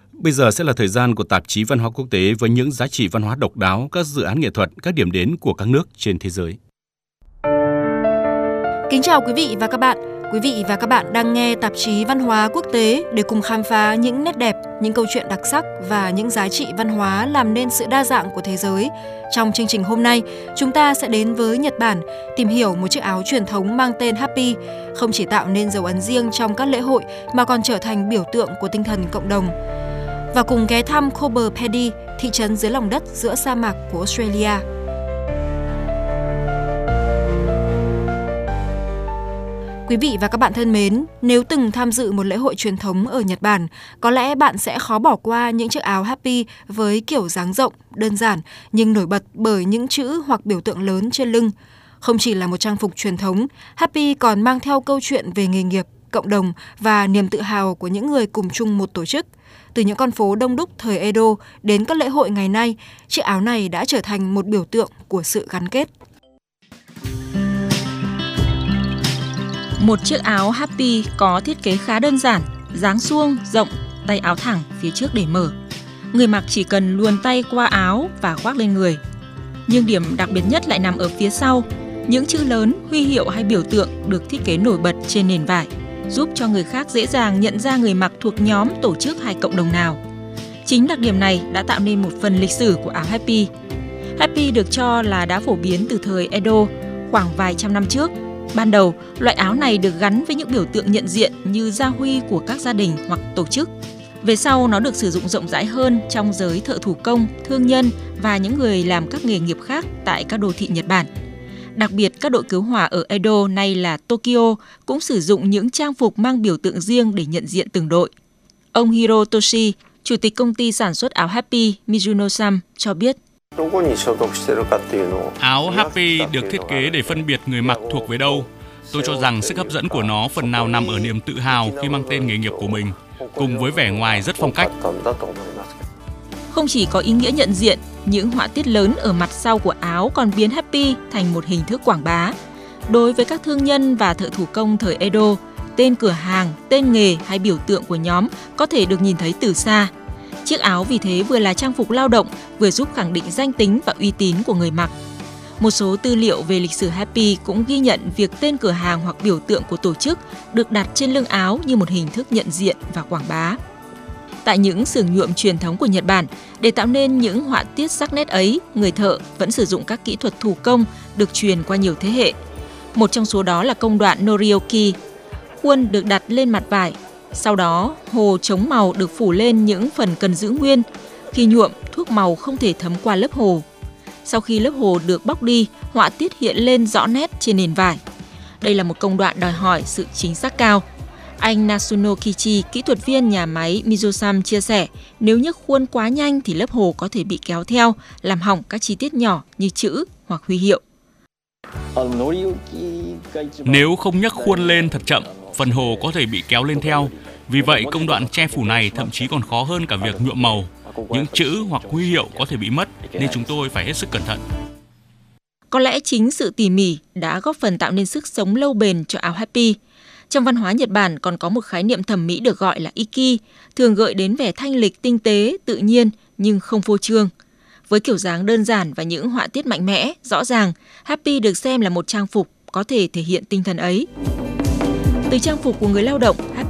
Bây giờ sẽ là thời gian của tạp chí Văn hóa Quốc tế với những giá trị văn hóa độc đáo, các dự án nghệ thuật, các điểm đến của các nước trên thế giới. Kính chào quý vị và các bạn. Quý vị và các bạn đang nghe tạp chí Văn hóa Quốc tế để cùng khám phá những nét đẹp, những câu chuyện đặc sắc và những giá trị văn hóa làm nên sự đa dạng của thế giới. Trong chương trình hôm nay, chúng ta sẽ đến với Nhật Bản, tìm hiểu một chiếc áo truyền thống mang tên Happy, không chỉ tạo nên dấu ấn riêng trong các lễ hội mà còn trở thành biểu tượng của tinh thần cộng đồng. Và cùng ghé thăm Coober Pedy, thị trấn dưới lòng đất giữa sa mạc của Australia. Quý vị và các bạn thân mến, nếu từng tham dự một lễ hội truyền thống ở Nhật Bản, có lẽ bạn sẽ khó bỏ qua những chiếc áo Happy với kiểu dáng rộng, đơn giản nhưng nổi bật bởi những chữ hoặc biểu tượng lớn trên lưng. Không chỉ là một trang phục truyền thống, Happy còn mang theo câu chuyện về nghề nghiệp, cộng đồng và niềm tự hào của những người cùng chung một tổ chức. Từ những con phố đông đúc thời Edo đến các lễ hội ngày nay, chiếc áo này đã trở thành một biểu tượng của sự gắn kết. Một chiếc áo Happy có thiết kế khá đơn giản, dáng suông, rộng, tay áo thẳng phía trước để mở. Người mặc chỉ cần luồn tay qua áo và khoác lên người. Nhưng điểm đặc biệt nhất lại nằm ở phía sau. Những chữ lớn, huy hiệu hay biểu tượng được thiết kế nổi bật trên nền vải, giúp cho người khác dễ dàng nhận ra người mặc thuộc nhóm, tổ chức hay cộng đồng nào. Chính đặc điểm này đã tạo nên một phần lịch sử của áo Happy. Happy được cho là đã phổ biến từ thời Edo, khoảng vài trăm năm trước. Ban đầu, loại áo này được gắn với những biểu tượng nhận diện như gia huy của các gia đình hoặc tổ chức. Về sau, nó được sử dụng rộng rãi hơn trong giới thợ thủ công, thương nhân và những người làm các nghề nghiệp khác tại các đô thị Nhật Bản. Đặc biệt, các đội cứu hỏa ở Edo, nay là Tokyo, cũng sử dụng những trang phục mang biểu tượng riêng để nhận diện từng đội. Ông Hiro Toshi, chủ tịch công ty sản xuất áo Happy Mizuno-san cho biết. Áo Happy được thiết kế để phân biệt người mặc thuộc về đâu. Tôi cho rằng sức hấp dẫn của nó phần nào nằm ở niềm tự hào khi mang tên nghề nghiệp của mình, cùng với vẻ ngoài rất phong cách. Không chỉ có ý nghĩa nhận diện, những họa tiết lớn ở mặt sau của áo còn biến Happy thành một hình thức quảng bá. Đối với các thương nhân và thợ thủ công thời Edo, tên cửa hàng, tên nghề hay biểu tượng của nhóm có thể được nhìn thấy từ xa. Chiếc áo vì thế vừa là trang phục lao động, vừa giúp khẳng định danh tính và uy tín của người mặc. Một số tư liệu về lịch sử Happy cũng ghi nhận việc tên cửa hàng hoặc biểu tượng của tổ chức được đặt trên lưng áo như một hình thức nhận diện và quảng bá. Tại những xưởng nhuộm truyền thống của Nhật Bản, để tạo nên những họa tiết sắc nét ấy, người thợ vẫn sử dụng các kỹ thuật thủ công được truyền qua nhiều thế hệ. Một trong số đó là công đoạn Norioki. Khuôn được đặt lên mặt vải. Sau đó, hồ chống màu được phủ lên những phần cần giữ nguyên. Khi nhuộm, thuốc màu không thể thấm qua lớp hồ. Sau khi lớp hồ được bóc đi, họa tiết hiện lên rõ nét trên nền vải. Đây là một công đoạn đòi hỏi sự chính xác cao. Anh Nasuno Kichi, kỹ thuật viên nhà máy Mizusan chia sẻ, nếu nhấc khuôn quá nhanh thì lớp hồ có thể bị kéo theo, làm hỏng các chi tiết nhỏ như chữ hoặc huy hiệu. Nếu không nhấc khuôn lên thật chậm, phần hồ có thể bị kéo lên theo. Vì vậy, công đoạn che phủ này thậm chí còn khó hơn cả việc nhuộm màu. Những chữ hoặc huy hiệu có thể bị mất, nên chúng tôi phải hết sức cẩn thận. Có lẽ chính sự tỉ mỉ đã góp phần tạo nên sức sống lâu bền cho áo Happy. Trong văn hóa Nhật Bản còn có một khái niệm thẩm mỹ được gọi là Iki, thường gợi đến vẻ thanh lịch, tinh tế, tự nhiên nhưng không phô trương. Với kiểu dáng đơn giản và những họa tiết mạnh mẽ, rõ ràng, Happy được xem là một trang phục có thể thể hiện tinh thần ấy. Từ trang phục của người lao động,